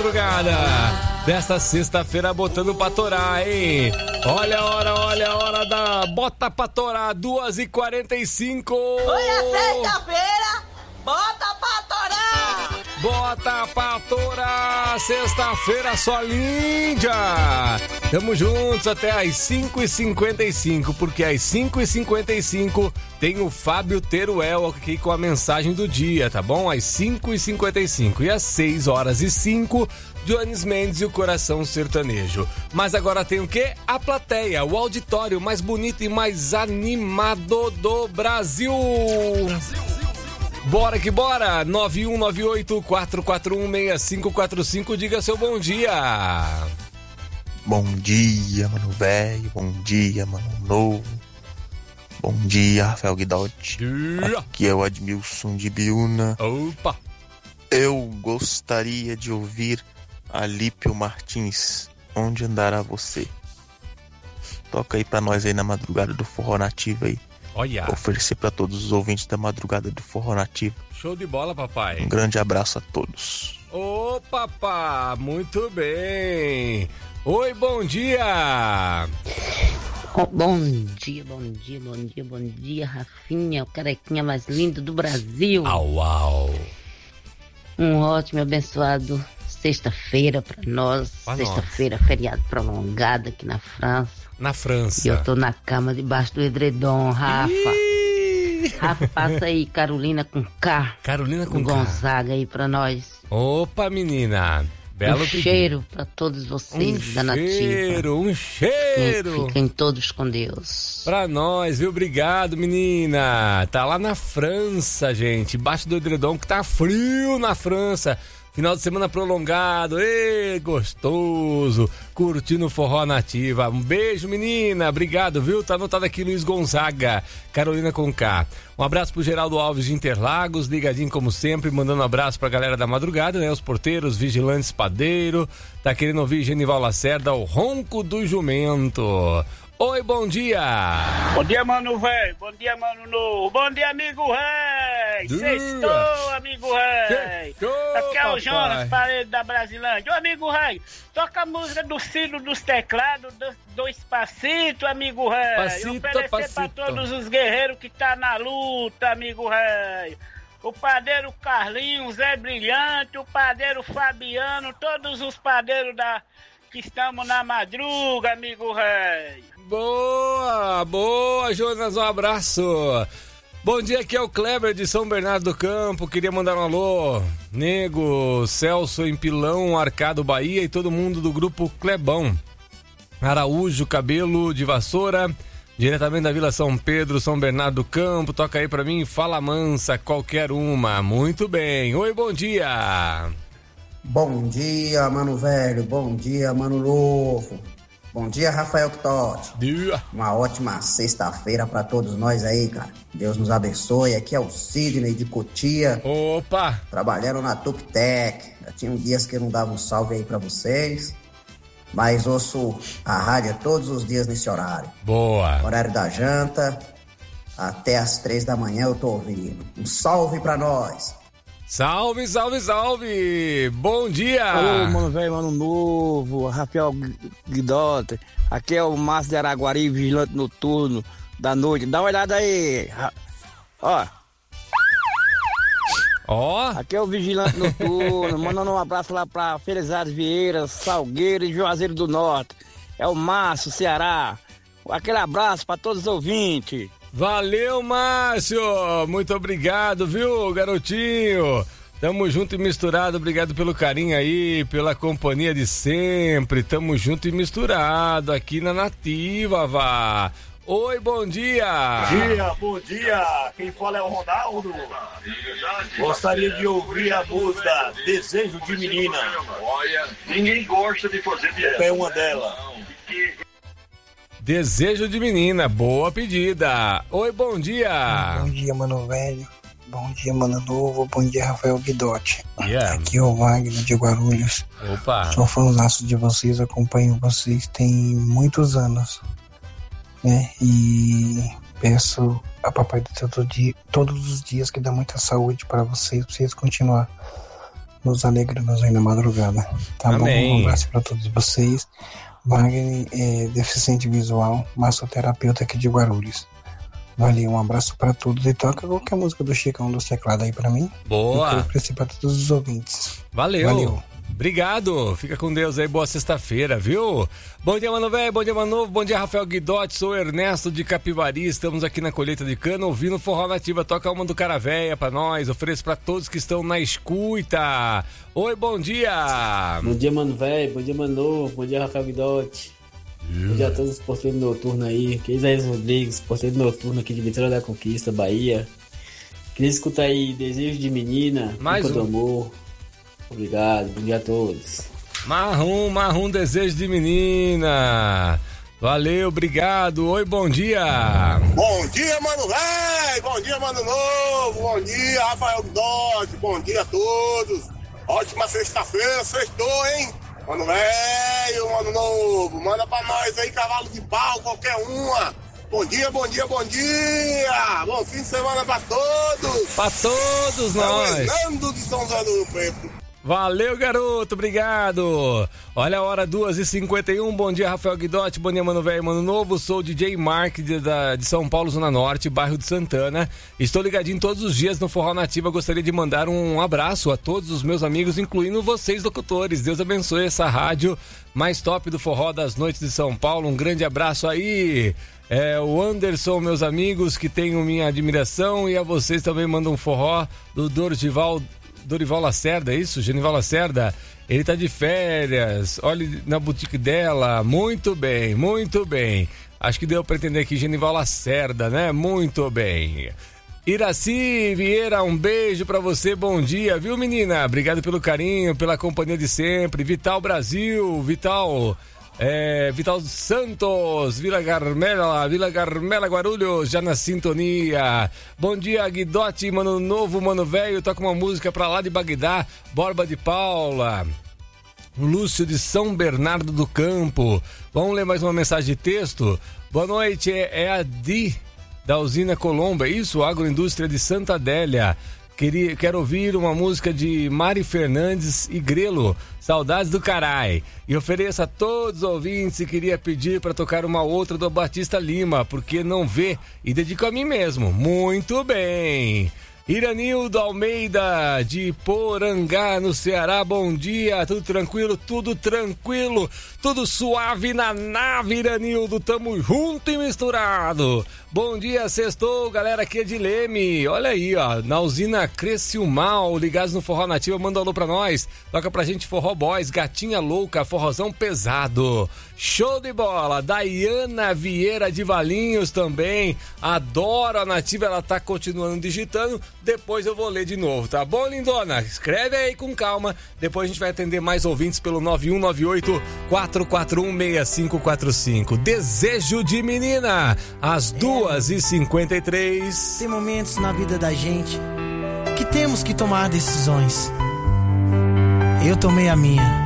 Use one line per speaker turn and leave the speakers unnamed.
madrugada desta sexta-feira botando pra torar, hein? Olha a hora da Bota pra torar, 2h45.
Hoje é sexta-feira, bota pra torar!
Bota pra torar, sexta-feira só linda! Tamo juntos até às 5h55, porque às 5h55 tem o Fábio Teruel aqui com a mensagem do dia, tá bom? Às 5h55 e às 6h05, Jones Mendes e o Coração Sertanejo. Mas agora tem o quê? A plateia, o auditório mais bonito e mais animado do Brasil! Bora que bora! 9198-441-6545, diga seu bom dia!
Bom dia, mano velho, bom dia, mano novo, bom dia, Rafael Guidotti, aqui é o Admilson de Biúna.
Opa!
Eu gostaria de ouvir Alípio Martins, Onde Andará Você? Toca aí pra nós aí na madrugada do Forró Nativo aí.
Olha!
Oferecer pra todos os ouvintes da madrugada do Forró Nativo.
Show de bola, papai!
Um grande abraço a todos.
Ô, papá, muito bem! Oi, bom dia!
Bom dia, Rafinha, o carequinha mais lindo do Brasil.
Au!
Um ótimo e abençoado sexta-feira pra nós. Sexta-feira, feriado prolongado aqui na França.
Na França.
E eu tô na cama debaixo do edredom, Rafa. Rafa, passa aí, Carolina com K.
Carolina com K.
Gonzaga aí pra nós.
Opa, menina. Belo
cheiro pra todos vocês da Nativa.
Um cheiro.
Fiquem todos com Deus.
Pra nós, viu? Obrigado, menina. Tá lá na França, gente. Embaixo do edredom que tá frio na França. Final de semana prolongado, gostoso, curtindo o Forró Nativa. Um beijo, menina, obrigado, viu? Tá anotado aqui Luiz Gonzaga, Carolina com K. Um abraço pro Geraldo Alves de Interlagos, ligadinho como sempre, mandando um abraço pra galera da madrugada, né? Os porteiros, vigilantes, padeiro. Tá querendo ouvir Genival Lacerda, o ronco do jumento. Oi, bom dia!
Bom dia, mano velho, bom dia, mano novo, bom dia, amigo rei! Sextou, amigo rei! Aqui é o Jonas, parede da Brasilândia. Ô, amigo rei, toca a música do Ciro dos Teclados, do Espacito, amigo rei!
Passito,
oferecer pra todos os guerreiros que tá na luta, amigo rei! O padeiro Carlinhos, Zé Brilhante, o padeiro Fabiano, todos os padeiros que estamos na madruga, amigo rei!
Boa, Jonas, um abraço. Bom dia, aqui é o Kleber de São Bernardo do Campo, queria mandar um alô. Nego, Celso em Pilão, Arcado, Bahia e todo mundo do grupo Clebão. Araújo, Cabelo de Vassoura, diretamente da Vila São Pedro, São Bernardo do Campo, toca aí pra mim, Fala Mansa, qualquer uma. Muito bem, oi, bom dia.
Bom dia, mano velho, bom dia, mano novo. Bom dia, Rafael Guidotti. Uma ótima sexta-feira pra todos nós aí, cara. Deus nos abençoe. Aqui é o Sidney de Cotia.
Opa!
Trabalhando na Tuptec. Já tinha dias que eu não dava um salve aí pra vocês. Mas ouço a rádio todos os dias nesse horário.
Boa!
Horário da janta. Até às 3 da manhã eu tô ouvindo. Um salve pra nós.
Salve! Bom dia!
Alô, mano velho, mano novo, Rafael Guidotti. Aqui é o Márcio de Araguari, vigilante noturno da noite. Dá uma olhada aí. Ó. Aqui é o vigilante noturno, mandando um abraço lá pra Felizardo Vieira, Salgueiro e Juazeiro do Norte. É o Márcio, Ceará. Aquele abraço pra todos os ouvintes.
Valeu, Márcio! Muito obrigado, viu, garotinho? Tamo junto e misturado, obrigado pelo carinho aí, pela companhia de sempre. Tamo junto e misturado aqui na Nativa, vá. Oi, bom dia!
Bom dia! Quem fala é o Ronaldo. Gostaria de ouvir a música Desejo de Menina. Olha, ninguém gosta de fazer dieta. É uma delas.
Desejo de Menina, boa pedida. Oi, bom dia.
Bom dia, mano velho. Bom dia, mano novo. Bom dia, Rafael Guidotti.
Yeah.
Aqui é o Wagner de Guarulhos.
Opa.
Sou fãzaço de vocês, acompanho vocês tem muitos anos, né? E peço a Papai do Céu todos os dias que dá muita saúde para vocês continuar nos alegramos aí na madrugada. Tá
Amém.
bom? Um abraço para todos vocês. Wagner é deficiente visual, massoterapeuta aqui de Guarulhos. Valeu, um abraço para todos e toca qualquer música do Chicão dos Teclados aí para mim.
Boa!
E para todos os ouvintes.
Valeu! Obrigado, fica com Deus aí, boa sexta-feira, viu? Bom dia, mano velho, bom dia, mano novo, bom dia, Rafael Guidotti, sou Ernesto de Capivari, estamos aqui na colheita de cana, ouvindo Forró Nativa, toca uma do Cara Véia pra nós, ofereço pra todos que estão na escuta. Oi, bom dia!
Bom dia, mano velho, bom dia, mano novo, bom dia, Rafael Guidotti. Bom dia a todos os porteiros noturnos aí, aqui é Isaías Rodrigues, porteiro noturno aqui de Vitória da Conquista, Bahia. Queria escutar aí Desejo de Menina,
mais
do Amor. Obrigado, bom dia a todos.
Marrom, Desejo de Menina. Valeu, obrigado. Oi, bom dia.
Bom dia, mano velho. Bom dia, mano novo. Bom dia, Rafael Guidotti. Bom dia a todos. Ótima sexta-feira, sextou, hein? Mano velho, mano novo. Manda pra nós aí, cavalo de pau, qualquer uma. Bom dia, bom dia, bom dia. Bom fim de semana pra todos.
Pra todos nós.
Fernando de São José do Rio Preto.
Valeu, garoto, obrigado. Olha a hora, 2h51, bom dia, Rafael Guidotti, bom dia, mano velho, mano novo, sou o DJ Mark de São Paulo, Zona Norte, bairro de Santana, estou ligadinho todos os dias no Forró Nativa, gostaria de mandar um abraço a todos os meus amigos, incluindo vocês, locutores, Deus abençoe essa rádio mais top do Forró das Noites de São Paulo, um grande abraço aí. O Anderson, meus amigos, que tenham minha admiração, e a vocês também mandam um forró do Dorival Lacerda, é isso? Genival Lacerda, ele tá de férias, olhe na boutique dela, muito bem, acho que deu pra entender aqui, Genival Lacerda, né? Muito bem. Iraci Vieira, um beijo pra você, bom dia, viu, menina? Obrigado pelo carinho, pela companhia de sempre. Vital Brasil, Vital Santos, Vila Garmela, Guarulhos, já na sintonia. Bom dia, Guidotti, mano novo, mano velho, toca uma música pra lá de Bagdá, Borba de Paula. Lúcio de São Bernardo do Campo. Vamos ler mais uma mensagem de texto? Boa noite, é a Di da usina Colombo, é isso? Agroindústria de Santa Adélia. Quero ouvir uma música de Mari Fernandes e Grelo, Saudades do Carai. E ofereço a todos os ouvintes e queria pedir para tocar uma outra do Batista Lima, porque não vê, e dedico a mim mesmo. Muito bem. Iranildo Almeida de Porangá, no Ceará, bom dia, tudo tranquilo, tudo suave na nave, Iranildo, tamo junto e misturado. Bom dia, sextou, galera, aqui é de Leme, olha aí, ó, na usina Criciúmal, ligados no Forró Nativa, manda um alô pra nós, toca pra gente Forró Boys, Gatinha Louca, forrozão pesado, show de bola. Daiana Vieira de Valinhos também, adoro a Nativa, ela tá continuando digitando, depois eu vou ler de novo, tá bom, lindona? Escreve aí com calma, depois a gente vai atender mais ouvintes pelo 9198-441-6545. Desejo de Menina, às 2h53.
Tem momentos na vida da gente que temos que tomar decisões. Eu tomei a minha.